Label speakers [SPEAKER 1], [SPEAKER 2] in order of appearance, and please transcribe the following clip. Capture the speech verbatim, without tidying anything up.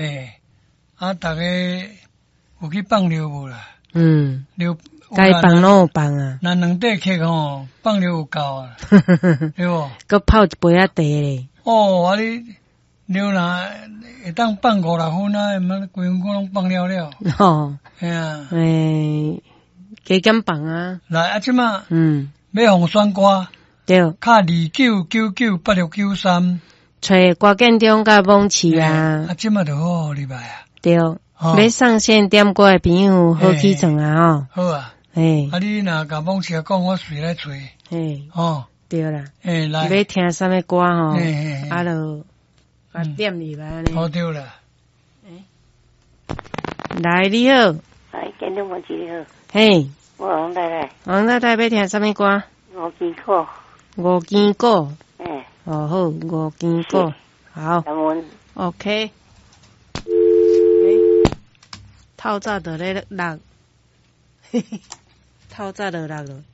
[SPEAKER 1] 嘿，啊，大家有去放尿无啦？
[SPEAKER 2] 嗯，
[SPEAKER 1] 尿
[SPEAKER 2] 该放拢有放啊。
[SPEAKER 1] 那两块客吼，放尿有够啊，对无？
[SPEAKER 2] 搁泡一杯仔茶咧。
[SPEAKER 1] 哦，啊你尿若会当放五六分啊，毋规分我拢放了了。
[SPEAKER 2] 吼，
[SPEAKER 1] 嘿啊，
[SPEAKER 2] 诶，加减放啊。
[SPEAKER 1] 来啊，即马
[SPEAKER 2] 嗯，
[SPEAKER 1] 要互选歌，
[SPEAKER 2] 对，
[SPEAKER 1] 卡二九九九八六九三，
[SPEAKER 2] 找郭建中甲蒙奇啊。
[SPEAKER 1] 啊，即马就好互你来啊。
[SPEAKER 2] 对，要上线点歌的朋友好起床啊
[SPEAKER 1] 吼。好啊。
[SPEAKER 2] 诶，
[SPEAKER 1] 啊，你若甲蒙奇讲，我随来找。
[SPEAKER 2] 诶，
[SPEAKER 1] 哦，
[SPEAKER 2] 对啦。
[SPEAKER 1] 诶，来。
[SPEAKER 2] 要听啥物歌吼？
[SPEAKER 1] 诶，
[SPEAKER 2] 啊，就啊点入来呢。
[SPEAKER 1] 好对啦。
[SPEAKER 2] 诶，来你好。
[SPEAKER 3] 哎，建中蒙奇你好。
[SPEAKER 2] 嘿。
[SPEAKER 3] 我王太太。
[SPEAKER 2] 王太太要听啥物歌？
[SPEAKER 3] 五支果。
[SPEAKER 2] 五支果。
[SPEAKER 3] 诶。
[SPEAKER 2] 哦好，五支果。好。
[SPEAKER 3] 感恩。
[SPEAKER 2] OK。诶，透早就咧落，透早就落了。